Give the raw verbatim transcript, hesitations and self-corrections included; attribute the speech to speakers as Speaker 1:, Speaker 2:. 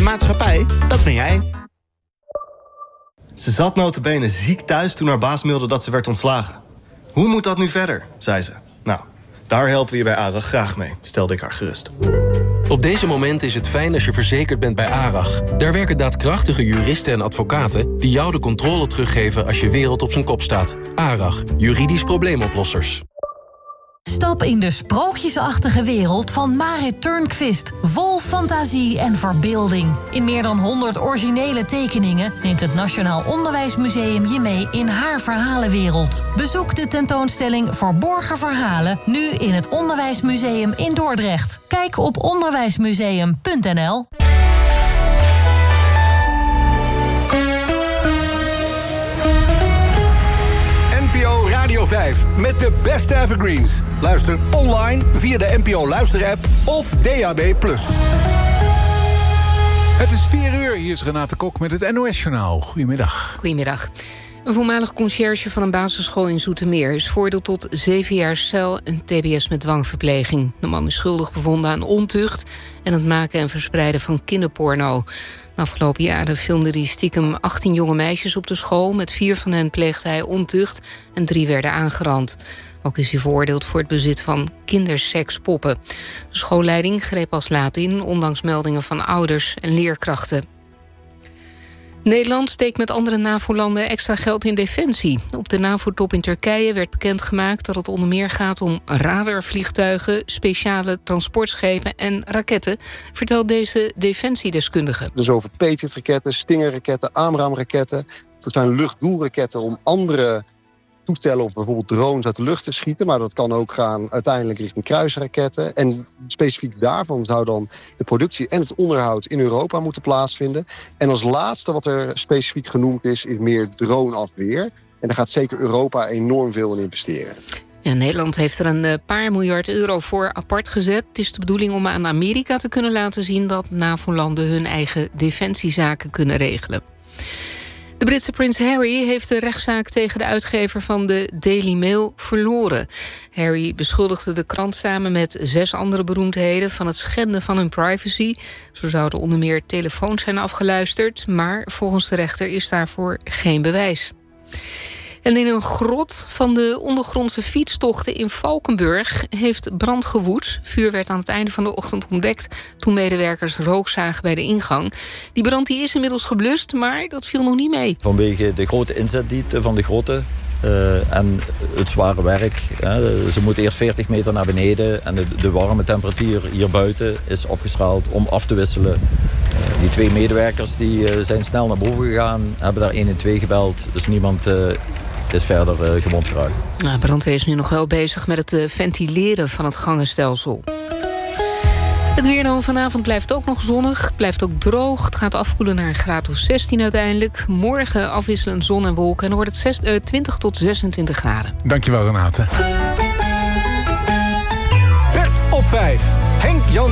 Speaker 1: maatschappij, dat ben jij.
Speaker 2: Ze zat nota bene ziek thuis toen haar baas mailde dat ze werd ontslagen. Hoe moet dat nu verder, zei ze. Nou, daar helpen we je bij ARAG graag mee, stelde ik haar gerust.
Speaker 3: Op deze momenten is het fijn als je verzekerd bent bij ARAG. Daar werken daadkrachtige juristen en advocaten die jou de controle teruggeven als je wereld op zijn kop staat. ARAG, juridisch probleemoplossers.
Speaker 4: Stap in de sprookjesachtige wereld van Marit Turnquist. Vol fantasie en verbeelding. In meer dan honderd originele tekeningen neemt het Nationaal Onderwijsmuseum je mee in haar verhalenwereld. Bezoek de tentoonstelling Verborgen Verhalen nu in het Onderwijsmuseum in Dordrecht. Kijk op onderwijsmuseum punt n l.
Speaker 5: N P O Radio vijf met de beste evergreens. Luister online via de N P O Luister-app of D A B plus.
Speaker 6: Het is vier uur, hier is Renate Kok met het N O S-journaal. Goedemiddag.
Speaker 7: Goedemiddag. Een voormalig conciërge van een basisschool in Zoetermeer is veroordeeld tot zeven jaar cel en T B S met dwangverpleging. De man is schuldig bevonden aan ontucht en het maken en verspreiden van kinderporno. De afgelopen jaren filmde hij stiekem achttien jonge meisjes op de school. Met vier van hen pleegde hij ontucht en drie werden aangerand. Ook is hij veroordeeld voor het bezit van kindersekspoppen. De schoolleiding greep pas laat in, ondanks meldingen van ouders en leerkrachten. Nederland steekt met andere NAVO-landen extra geld in defensie. Op de NAVO-top in Turkije werd bekendgemaakt dat het onder meer gaat om radarvliegtuigen, speciale transportschepen en raketten, vertelt deze defensiedeskundige.
Speaker 8: Dus over Patriot-raketten, Stinger-raketten, AMRAAM-raketten. Het zijn luchtdoelraketten om andere toestellen of bijvoorbeeld drones uit de lucht te schieten. Maar dat kan ook gaan uiteindelijk richting kruisraketten. En specifiek daarvan zou dan de productie en het onderhoud in Europa moeten plaatsvinden. En als laatste wat er specifiek genoemd is, is meer droneafweer. En daar gaat zeker Europa enorm veel in investeren.
Speaker 7: Ja, Nederland heeft er een paar miljard euro voor apart gezet. Het is de bedoeling om aan Amerika te kunnen laten zien dat NAVO-landen hun eigen defensiezaken kunnen regelen. De Britse prins Harry heeft de rechtszaak tegen de uitgever van de Daily Mail verloren. Harry beschuldigde de krant samen met zes andere beroemdheden van het schenden van hun privacy. Zo zouden onder meer telefoons zijn afgeluisterd, maar volgens de rechter is daarvoor geen bewijs. En in een grot van de ondergrondse fietstochten in Valkenburg heeft brand gewoed. Vuur werd aan het einde van de ochtend ontdekt toen medewerkers rook zagen bij de ingang. Die brand die is inmiddels geblust, maar dat viel nog niet mee.
Speaker 9: Vanwege de grote inzetdiepte van de grotten uh, en het zware werk. Hè, ze moeten eerst veertig meter naar beneden en de, de warme temperatuur hier buiten is opgeschaald om af te wisselen. Uh, die twee medewerkers die, uh, zijn snel naar boven gegaan, hebben daar één en twee gebeld. Dus niemand Uh, is verder uh, gewond geraakt.
Speaker 7: Nou, brandweer is nu nog wel bezig met het uh, ventileren van het gangenstelsel. Het weer dan vanavond blijft ook nog zonnig. Het blijft ook droog. Het gaat afkoelen naar een graad of zestien uiteindelijk. Morgen afwisselend zon en wolken. En dan wordt het zes, uh, twintig tot zesentwintig graden.
Speaker 6: Dankjewel, Renate.
Speaker 5: Bert op vijf. Henk Jan